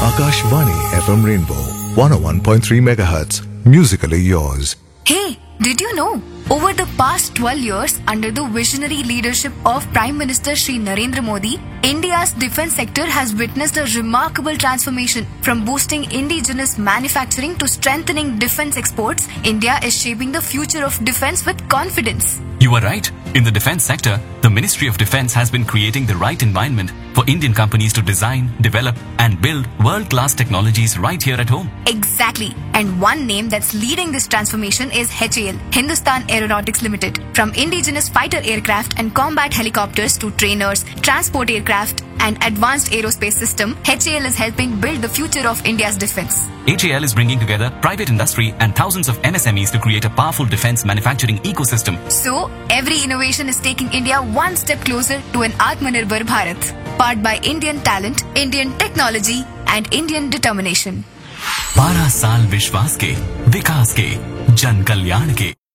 Akashvani FM Rainbow 101.3 MHz. Musically yours. Hey, did you know? Over the past 12 years, under the visionary leadership of Prime Minister Shri Narendra Modi, India's defense sector has witnessed a remarkable transformation. From boosting indigenous manufacturing to strengthening defense exports, India is shaping the future of defense with confidence. You are right. In the defense sector, the Ministry of Defense has been creating the right environment for Indian companies to design, develop, and build world-class technologies right here at home. Exactly. And one name that's leading this transformation is HAL, Hindustan Aeronautics Limited. From indigenous fighter aircraft and combat helicopters to trainers, transport aircraft, and advanced aerospace system, HAL is helping build the future of India's defense. HAL is bringing together private industry and thousands of MSMEs to create a powerful defense manufacturing ecosystem. So, every innovation is taking India one step closer to an Atmanirbhar Bharat, powered by Indian talent, Indian technology, and Indian determination. 12 साल विश्वास के, विकास के, जन कल्याण के।